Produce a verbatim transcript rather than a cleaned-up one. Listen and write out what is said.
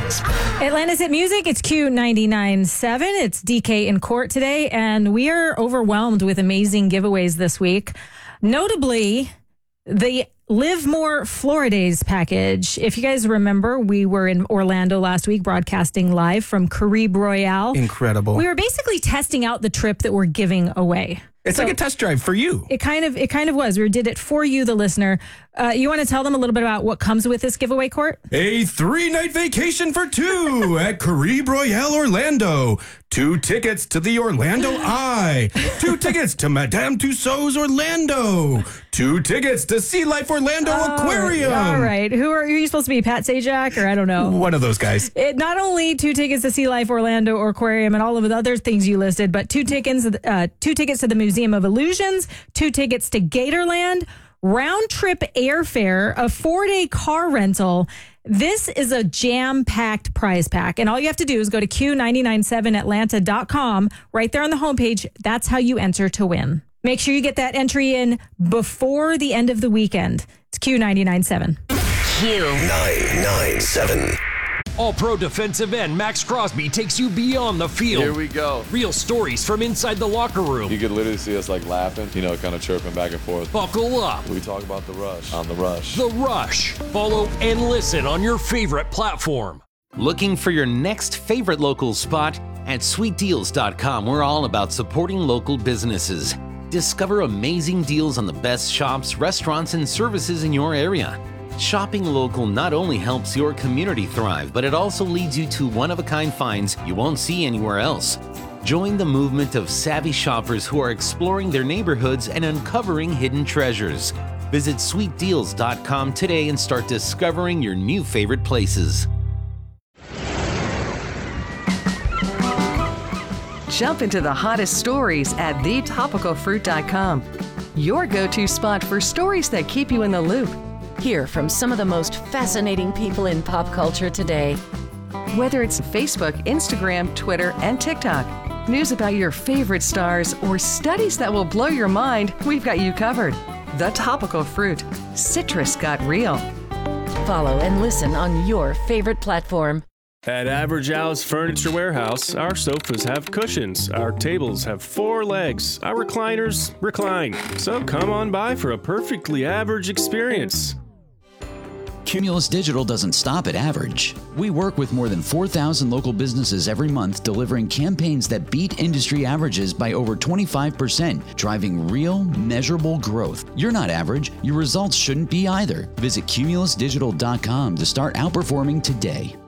Atlanta's Hit Music, it's Q ninety-nine point seven. It's D K in court today, and we are overwhelmed with amazing giveaways this week. Notably, the Live More Floridays package. If you guys remember, we were in Orlando last week broadcasting live from Caribe Royale. Incredible. We were basically testing out the trip that we're giving away. It's So like a test drive for you. It kind of it kind of was. We did it for you, the listener. Uh, you want to tell them a little bit about what comes with this giveaway, Court? A three-night vacation for two at Caribe Royale Orlando. Two tickets to the Orlando Eye. Two tickets to Madame Tussauds Orlando. Two tickets to Sea Life Orlando Oh, Aquarium. All right. Who are, are you supposed to be, Pat Sajak, or I don't know? One of those guys. It, not only two tickets to Sea Life Orlando or Aquarium and all of the other things you listed, but two tickets, uh, two tickets to the Museum of Illusions, two tickets to Gatorland, round trip airfare, a four day car rental. This is a jam-packed prize pack, and all you have to do is go to Q nine nine seven Atlanta dot com. Right there on the homepage, that's how you enter to win. Make sure you get that entry in before the end of the weekend. It's Q nine nine seven. Q nine nine seven. All-Pro defensive end Max Crosby takes you beyond the field. Here we go. Real stories from inside the locker room. You could literally see us like laughing, you know, kind of chirping back and forth. Buckle up. We talk about the rush on the rush. The Rush. Follow and listen on your favorite platform. Looking for your next favorite local spot? At sweet deals dot com, we're all about supporting local businesses. Discover amazing deals on the best shops, restaurants, and services in your area. Shopping local not only helps your community thrive, but it also leads you to one-of-a-kind finds you won't see anywhere else. Join the movement of savvy shoppers who are exploring their neighborhoods and uncovering hidden treasures. Visit sweet deals dot com today and start discovering your new favorite places. Jump into the hottest stories at the topical fruit dot com. Your go-to spot for stories that keep you in the loop. Hear from some of the most fascinating people in pop culture today. Whether it's Facebook, Instagram, Twitter, and TikTok, news about your favorite stars, or studies that will blow your mind, we've got you covered. The Topical Fruit. Citrus got real. Follow and listen on your favorite platform. At Average Al's Furniture Warehouse, our sofas have cushions, our tables have four legs, our recliners recline. So come on by for a perfectly average experience. Cumulus Digital doesn't stop at average. We work with more than four thousand local businesses every month, delivering campaigns that beat industry averages by over twenty-five percent, driving real, measurable growth. You're not average. Your results shouldn't be either. Visit cumulus digital dot com to start outperforming today.